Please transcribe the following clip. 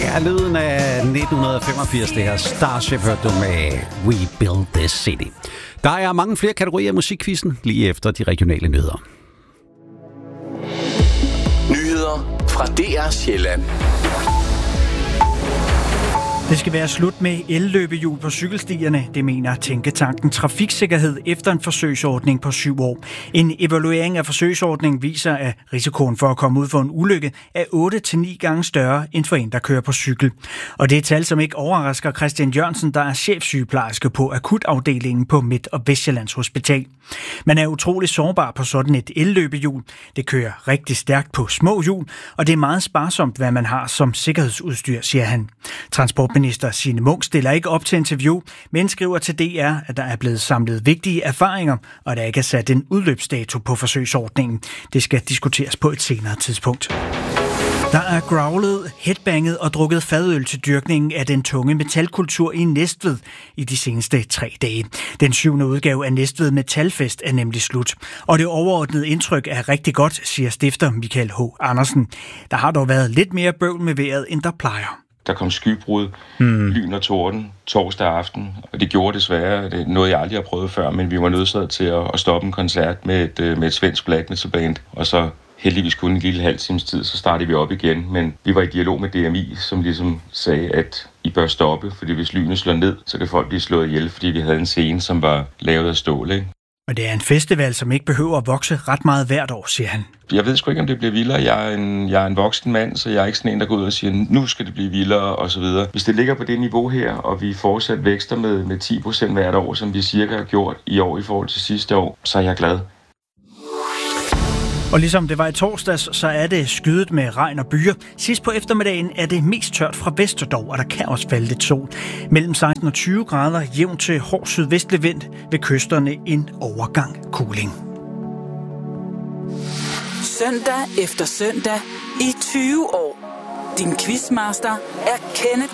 Ja, lyden af 1985, det her Starship hørte du med We Build This City. Der er mange flere kategorier af musikquizzen lige efter de regionale nyheder. Nyheder fra DR Sjælland. Det skal være slut med elløbehjul på cykelstierne, det mener Tænketanken Trafiksikkerhed efter en forsøgsordning på 7 år. En evaluering af forsøgsordningen viser, at risikoen for at komme ud for en ulykke er 8-9 gange større end for en, der kører på cykel. Og det er et tal, som ikke overrasker Christian Jørgensen, der er chefsygeplejerske på akutafdelingen på Midt- og Vestsjællands Hospital. Man er utrolig sårbar på sådan et elløbehjul. Det kører rigtig stærkt på små hjul, og det er meget sparsomt, hvad man har som sikkerhedsudstyr, siger han. Transportminister Signe Munk stiller ikke op til interview, men skriver til DR, at der er blevet samlet vigtige erfaringer, og der ikke er sat en udløbsdato på forsøgsordningen. Det skal diskuteres på et senere tidspunkt. Der er growlet, headbanget og drukket fadøl til dyrkningen af den tunge metalkultur i Næstved i de seneste 3 dage. Den 7. udgave af Næstved Metalfest er nemlig slut. Og det overordnede indtryk er rigtig godt, siger stifter Michael H. Andersen. Der har dog været lidt mere bøvl med vejret, end der plejer. Der kom skybrud, lyn og torden torsdag aften, og det gjorde desværre, det er noget jeg aldrig har prøvet før, men vi var nødsaget til at stoppe en koncert med et svensk black metal band, og så heldigvis kun en lille halv times tid, så startede vi op igen, men vi var i dialog med DMI, som ligesom sagde, at I bør stoppe, fordi hvis lynet slår ned, så kan folk blive slået ihjel, fordi vi havde en scene, som var lavet af stål, ikke? Og det er en festival, som ikke behøver at vokse ret meget hvert år, siger han. Jeg ved sgu ikke, om det bliver vildere. Jeg er en voksen mand, så jeg er ikke sådan en, der går ud og siger, nu skal det blive vildere osv. Hvis det ligger på det niveau her, og vi fortsat vækster med 10% hvert år, som vi cirka har gjort i år i forhold til sidste år, så er jeg glad. Og ligesom det var i torsdags, så er det skydet med regn og byer. Sidst på eftermiddagen er det mest tørt fra vest dog, og der kan også falde lidt sol. Mellem 16 og 20 grader, jævnt til hård sydvestlig vind, ved kysterne en overgang kuling. Søndag efter søndag i 20 år. Din quizmaster er Kenneth